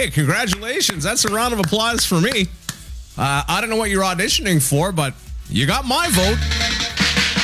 Hey, congratulations. That's a round of applause for me. I don't know what you're auditioning for, but you got my vote.